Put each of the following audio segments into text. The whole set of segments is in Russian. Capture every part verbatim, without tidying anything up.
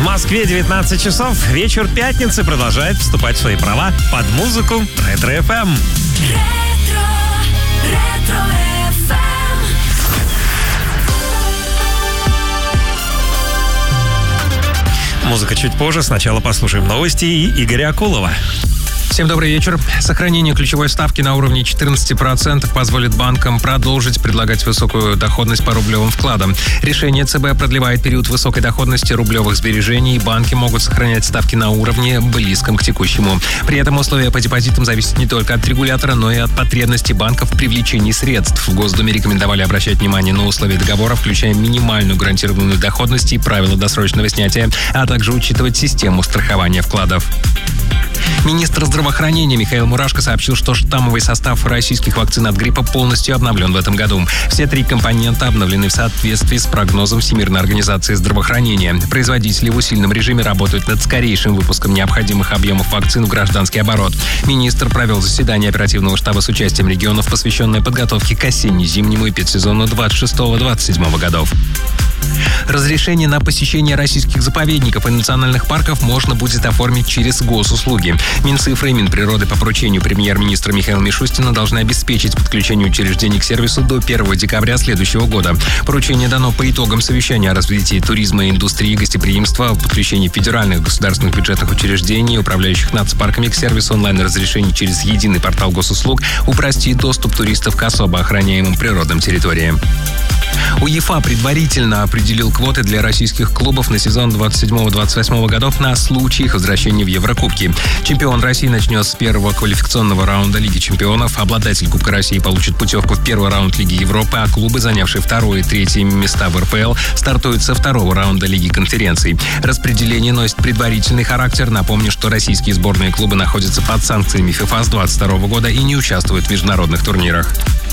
В Москве девятнадцать часов. Вечер пятницы продолжает вступать в свои права под музыку Ретро-эф эм. Ретро, Ретро-эф эм. Музыка чуть позже. Сначала послушаем новости и Игоря Акулова. Всем добрый вечер. Сохранение ключевой ставки на уровне четырнадцать процентов позволит банкам продолжить предлагать высокую доходность по рублевым вкладам. Решение ЦБ продлевает период высокой доходности рублевых сбережений, и банки могут сохранять ставки на уровне, близком к текущему. При этом условия по депозитам зависят не только от регулятора, но и от потребностей банков в привлечении средств. В Госдуме рекомендовали обращать внимание на условия договора, включая минимальную гарантированную доходность и правила досрочного снятия, а также учитывать систему страхования вкладов. Министр здравоохранения Михаил Мурашко сообщил, что штаммовый состав российских вакцин от гриппа полностью обновлен в этом году. Все три компонента обновлены в соответствии с прогнозом Всемирной организации здравоохранения. Производители в усиленном режиме работают над скорейшим выпуском необходимых объемов вакцин в гражданский оборот. Министр провел заседание оперативного штаба с участием регионов, посвященное подготовке к осенне-зимнему эпидсезону двадцать шестого - двадцать седьмого годов. Разрешение на посещение российских заповедников и национальных парков можно будет оформить через госуслуги. Минцифры и Минприроды по поручению премьер-министра Михаила Мишустина должны обеспечить подключение учреждений к сервису до первого декабря следующего года. Поручение дано по итогам совещания о развитии туризма и индустрии гостеприимства, подключении федеральных государственных бюджетных учреждений, управляющих нацпарками к сервису онлайн-разрешений через единый портал госуслуг, упростит доступ туристов к особо охраняемым природным территориям. УЕФА предварительно определил квоты для российских клубов на сезон двадцать седьмого - двадцать восьмого годов на случай их возвращения в Еврокубки. Чемпион России начнет с первого квалификационного раунда Лиги чемпионов. Обладатель Кубка России получит путевку в первый раунд Лиги Европы, а клубы, занявшие второе и третье места в эр пэ эл, стартуют со второго раунда Лиги конференций. Распределение носит предварительный характер. Напомню, что российские сборные клубы находятся под санкциями ФИФА с двадцать второго года и не участвуют в международных турнирах.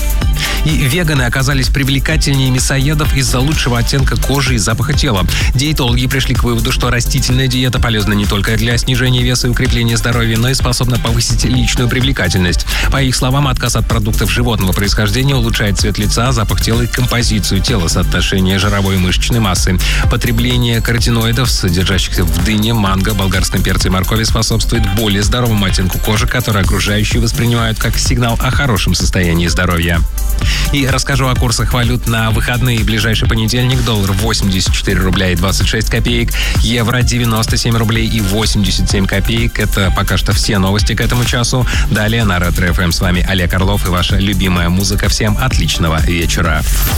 И веганы оказались привлекательнее мясоедов из-за лучшего оттенка кожи и запаха тела. Диетологи пришли к выводу, что растительная диета полезна не только для снижения веса и укрепления здоровья, но и способна повысить личную привлекательность. По их словам, отказ от продуктов животного происхождения улучшает цвет лица, запах тела и композицию тела, соотношение жировой и мышечной массы. Потребление каротиноидов, содержащихся в дыне, манго, болгарском перце и моркови, способствует более здоровому оттенку кожи, который окружающие воспринимают как сигнал о хорошем состоянии здоровья. И расскажу о курсах валют на выходные. Ближайший понедельник: доллар восемьдесят четыре рубля и двадцать шесть копеек, евро девяносто семь рублей и восемьдесят семь копеек. Это пока что все новости к этому часу. Далее на Ретро-эф эм с вами Олег Орлов и ваша любимая музыка. Всем отличного вечера.